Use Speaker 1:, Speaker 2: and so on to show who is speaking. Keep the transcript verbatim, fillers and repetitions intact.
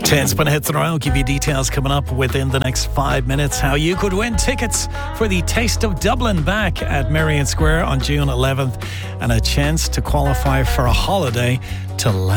Speaker 1: ten spin hits in a row. I'll give you details coming up within the next five minutes. How you could win tickets for the Taste of Dublin back at Merrion Square on June eleventh and a chance to qualify for a holiday to